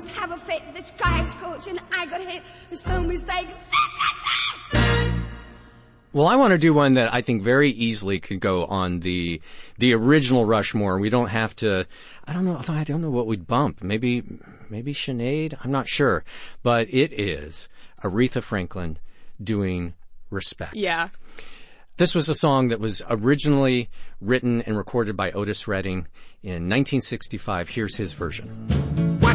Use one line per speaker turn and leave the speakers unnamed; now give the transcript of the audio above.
must have a fit. The sky is scorched and I got hit. There's no mistake.
Well, I want to do one that I think very easily could go on the original Rushmore. We don't have to. I don't know what we'd bump. Maybe Sinead. I'm not sure, but it is Aretha Franklin doing Respect.
Yeah.
This was a song that was originally written and recorded by Otis Redding in 1965. Here's his version.